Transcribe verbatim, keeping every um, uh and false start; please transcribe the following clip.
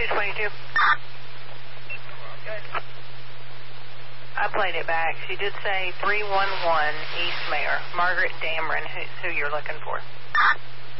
two twenty-two. Good. I played it back. She did say three one one East Mayor. Margaret Dameron, who's who you're looking for.